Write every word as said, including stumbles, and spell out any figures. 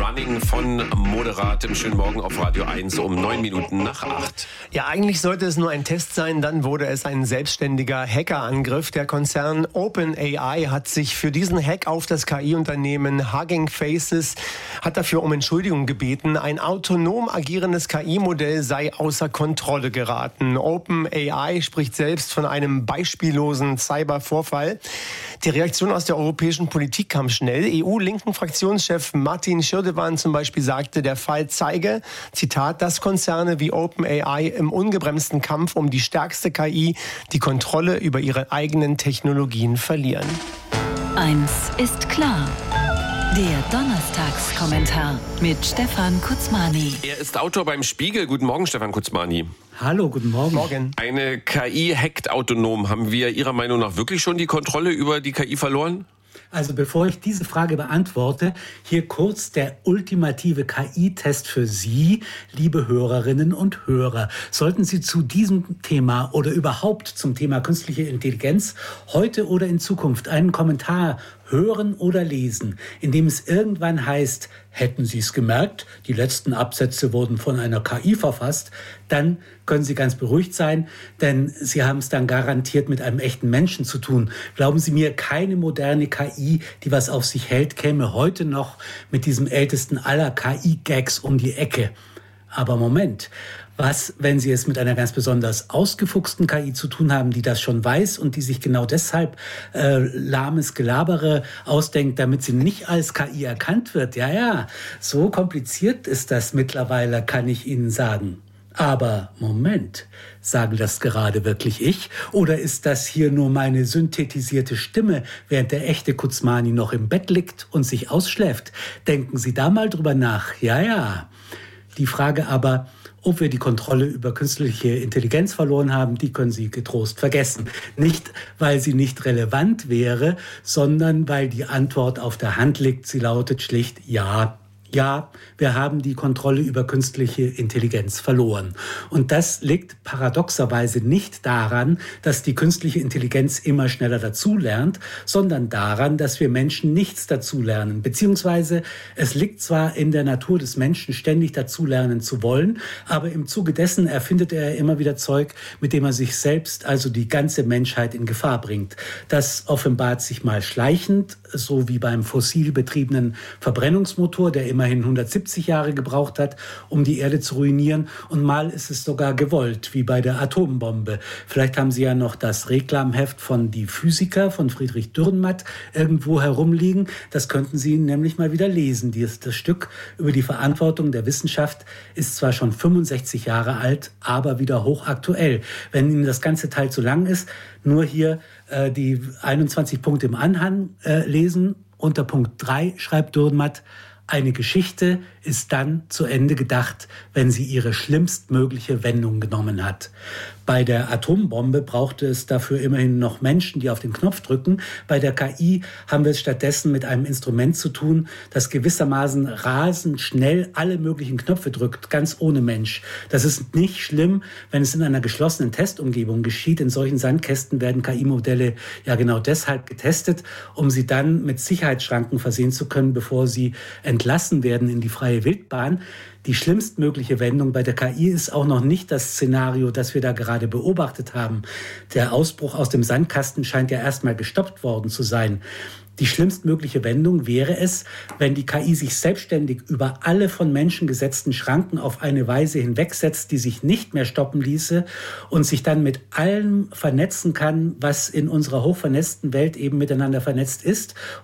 Running von Moderatem. Schönen Morgen auf Radio eins um neun Minuten nach acht. Ja, eigentlich sollte es nur ein Test sein, dann wurde es ein selbstständiger Hackerangriff. Der Konzern OpenAI hat sich für diesen Hack auf das K I-Unternehmen Hugging Faces, hat dafür um Entschuldigung gebeten. Ein autonom agierendes K I-Modell sei außer Kontrolle geraten. OpenAI spricht selbst von einem beispiellosen Cybervorfall. Die Reaktion aus der europäischen Politik kam schnell. E U-Linken-Fraktionschef Martin Schirdewan zum Beispiel sagte, der Fall zeige, Zitat, dass Konzerne wie OpenAI im ungebremsten Kampf um die stärkste K I die Kontrolle über ihre eigenen Technologien verlieren. Eins ist klar. Der Donnerstagskommentar mit Stefan Kutzmani. Er ist Autor beim Spiegel. Guten Morgen, Stefan Kutzmani. Hallo, guten Morgen. Morgen. Eine K I hackt autonom. Haben wir Ihrer Meinung nach wirklich schon die Kontrolle über die K I verloren? Also bevor ich diese Frage beantworte, hier kurz der ultimative K I-Test für Sie, liebe Hörerinnen und Hörer. Sollten Sie zu diesem Thema oder überhaupt zum Thema künstliche Intelligenz heute oder in Zukunft einen Kommentar hören oder lesen, in dem es irgendwann heißt, hätten Sie es gemerkt, die letzten Absätze wurden von einer K I verfasst, dann können Sie ganz beruhigt sein, denn Sie haben es dann garantiert mit einem echten Menschen zu tun. Glauben Sie mir, keine moderne K I, die was auf sich hält, käme heute noch mit diesem ältesten aller K I-Gags um die Ecke. Aber Moment, was, wenn Sie es mit einer ganz besonders ausgefuchsten K I zu tun haben, die das schon weiß und die sich genau deshalb äh, lahmes Gelabere ausdenkt, damit sie nicht als K I erkannt wird? Ja, ja, so kompliziert ist das mittlerweile, kann ich Ihnen sagen. Aber Moment, sage das gerade wirklich ich? Oder ist das hier nur meine synthetisierte Stimme, während der echte Kutzmani noch im Bett liegt und sich ausschläft? Denken Sie da mal drüber nach. Ja, ja. Die Frage aber, ob wir die Kontrolle über künstliche Intelligenz verloren haben, die können Sie getrost vergessen. Nicht, weil sie nicht relevant wäre, sondern weil die Antwort auf der Hand liegt. Sie lautet schlicht ja. Ja, wir haben die Kontrolle über künstliche Intelligenz verloren. Und das liegt paradoxerweise nicht daran, dass die künstliche Intelligenz immer schneller dazulernt, sondern daran, dass wir Menschen nichts dazulernen. Beziehungsweise es liegt zwar in der Natur des Menschen, ständig dazulernen zu wollen, aber im Zuge dessen erfindet er immer wieder Zeug, mit dem er sich selbst, also die ganze Menschheit, in Gefahr bringt. Das offenbart sich mal schleichend, so wie beim fossil betriebenen Verbrennungsmotor, der immerhin hundertsiebzig Jahre gebraucht hat, um die Erde zu ruinieren. Und mal ist es sogar gewollt, wie bei der Atombombe. Vielleicht haben Sie ja noch das Reklamheft von Die Physiker von Friedrich Dürrenmatt irgendwo herumliegen. Das könnten Sie nämlich mal wieder lesen. Das Stück über die Verantwortung der Wissenschaft ist zwar schon fünfundsechzig Jahre alt, aber wieder hochaktuell. Wenn Ihnen das ganze Teil zu lang ist, nur hier äh, die einundzwanzig Punkte im Anhang äh, lesen. Unter Punkt drei schreibt Dürrenmatt: Eine Geschichte ist dann zu Ende gedacht, wenn sie ihre schlimmstmögliche Wendung genommen hat. Bei der Atombombe brauchte es dafür immerhin noch Menschen, die auf den Knopf drücken. Bei der K I haben wir es stattdessen mit einem Instrument zu tun, das gewissermaßen rasend schnell alle möglichen Knöpfe drückt, ganz ohne Mensch. Das ist nicht schlimm, wenn es in einer geschlossenen Testumgebung geschieht. In solchen Sandkästen werden K I-Modelle ja genau deshalb getestet, um sie dann mit Sicherheitsschranken versehen zu können, bevor sie entlassen werden in die freie Wildbahn. Die schlimmstmögliche Wendung bei der K I ist auch noch nicht das Szenario, das wir da gerade beobachtet haben. Der Ausbruch aus dem Sandkasten scheint ja erstmal gestoppt worden zu sein. Die schlimmstmögliche Wendung wäre es, wenn die K I sich selbstständig über alle von Menschen gesetzten Schranken auf eine Weise hinwegsetzt, die sich nicht mehr stoppen ließe und sich dann mit allem vernetzen kann, was in unserer hochvernetzten Welt eben miteinander vernetzt ist